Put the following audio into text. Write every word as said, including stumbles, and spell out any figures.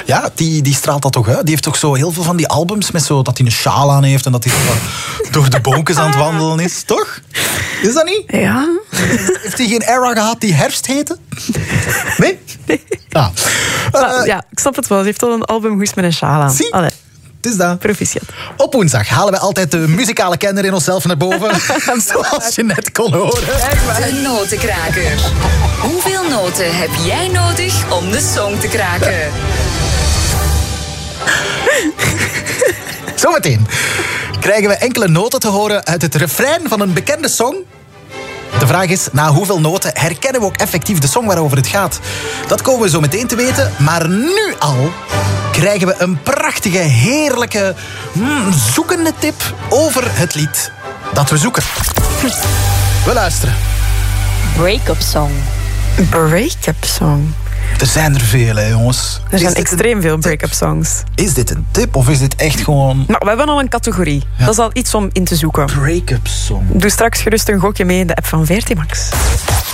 Ja, die, die straalt dat toch uit. Die heeft toch zo heel veel van die albums met zo dat hij een sjaal aan heeft en dat hij zo door de bonkes aan het wandelen is, toch? Is dat niet? Ja. Heeft hij geen era gehad die herfst heette? Nee? Nee. Ah. Maar, Uh, ja, ik snap het wel. Ze heeft al een album goed met een sjaal aan. Zie? Allee, het is dat. proficiat. Op woensdag halen we altijd de muzikale kenner in onszelf naar boven. Zoals je net kon horen. De notenkraker. Hoeveel noten heb jij nodig om de song te kraken? Zometeen krijgen we enkele noten te horen uit het refrein van een bekende song. De vraag is, na hoeveel noten herkennen we ook effectief de song waarover het gaat? Dat komen we zo meteen te weten, maar nu al krijgen we een prachtige, heerlijke, mm, zoekende tip over het lied dat we zoeken. We luisteren. Break-up song. Break-up song. Er zijn er veel, hè, jongens. Er zijn Is dit extreem een veel tip? break-up songs. Is dit een tip of is dit echt gewoon... Maar we hebben al een categorie. Ja. Dat is al iets om in te zoeken. break-up song? Doe straks gerust een gokje mee in de app van V R T Max.